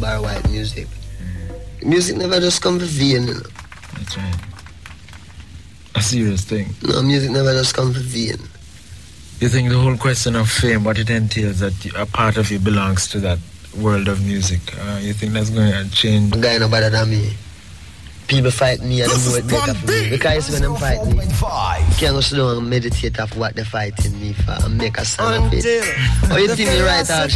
bar white music. Music never just come for vain, you know. That's right. A serious thing. No, music never just come for vain. You think the whole question of fame, what it entails, that a part of you belongs to that world of music, you think that's going to change? A guy no better than me. People fight me and them know it better for me. Because when them fight me, you can't go sit down and meditate off what they're fighting me for and make a sound of it. Or you think me write all